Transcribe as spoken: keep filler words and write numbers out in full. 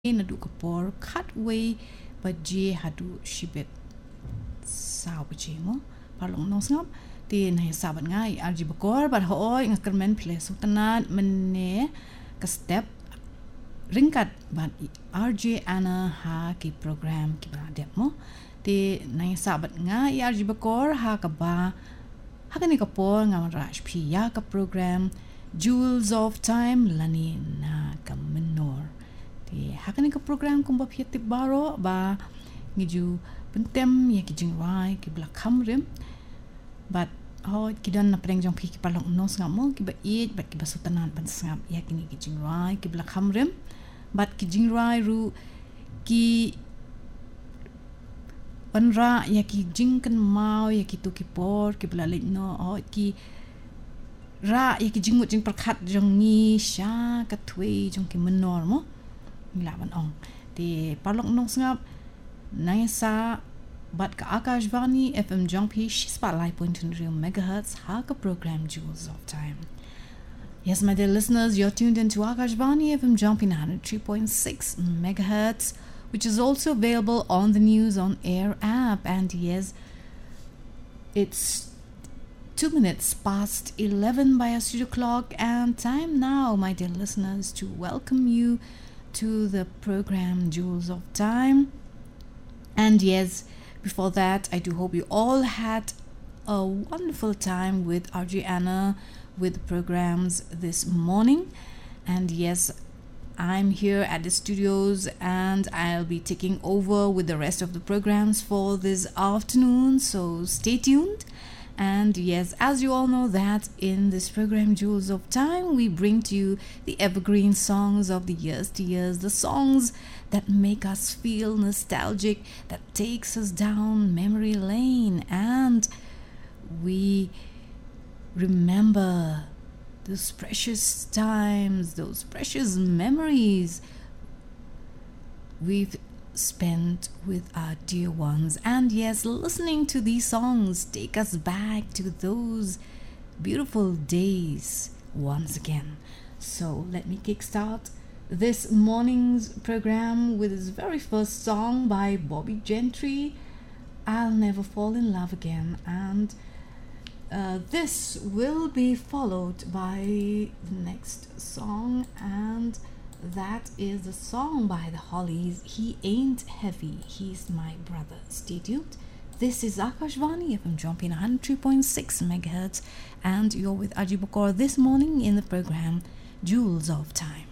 na du kapor cut way but je hadu shibet sao bache mo parlong no snap tin hay sabat ngai arji bakor but hoy ngakermen place utanat menne ka step ringkat but R J Anna ha ki program ki bradep mo ti nay sabat ngai arji bakor ha ka ba ha ka ni kapor ngam raj pi ya ka program Jewels of Time lani na ka menor hakani ka program kung ba piyati baro ba ngiju pentem ya ki jingrai ki bla kamrim but oh kidan na preng jong pi ki palong nos ngamo ki ba eat but ki ba sutanan ban sngam ya kini ki jingrai ki bla kamrim but ki jingrai ru ki panra ya ki jingkan mau ya ki tu ki por ki bla lek no oh ki ra ya ki jingut jing perkhat jong ni sha ka thui jong ki menor mo Milaban ong di parlok nong sngap naisa bat ka Akashvani F M Jongpi spotlight point two megahertz ha ka program Jewels of Time. Yes, my dear listeners, you're tuned into Akashvani F M Jongpi one oh three point six megahertz, which is also available on the News on Air app. And yes, it's two minutes past eleven by our studio clock, and time now, my dear listeners, to welcome you to the program Jewels of Time. And yes, before that, I do hope you all had a wonderful time with R J Anna with the programs this morning. And yes, I'm here at the studios and I'll be taking over with the rest of the programs for this afternoon, so stay tuned. And yes, as you all know that in this program Jewels of Time, we bring to you the evergreen songs of the years to years, the songs that make us feel nostalgic, that takes us down memory lane, and we remember those precious times, those precious memories we've spent with our dear ones. And yes, listening to these songs take us back to those beautiful days once again. So let me kickstart this morning's program with his very first song by Bobby Gentry, I'll Never Fall in Love Again. And uh, this will be followed by the next song, and that is the song by the Hollies, He Ain't Heavy, He's My Brother. Stay tuned. This is Akashvani F M Jongpi one oh three point six megahertz, and you're with Aji Bokor this morning in the program Jewels of Time.